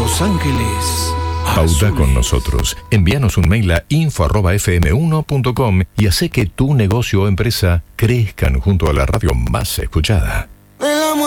Los Ángeles Pauta Azules. con nosotros. Envíanos un mail a info@fm1.com y hace que tu negocio o empresa crezcan junto a la radio más escuchada.